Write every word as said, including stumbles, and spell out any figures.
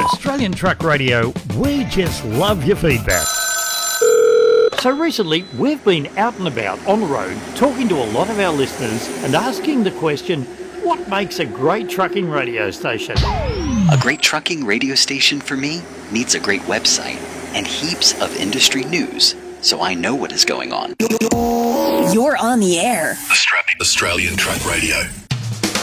Australian Truck Radio, we just love your feedback. So recently, we've been out and about on the road talking to a lot of our listeners and asking the question, what makes a great trucking radio station? A great trucking radio station for me needs a great website and heaps of industry news, so I know what is going on. You're on the air. Australian Truck Radio.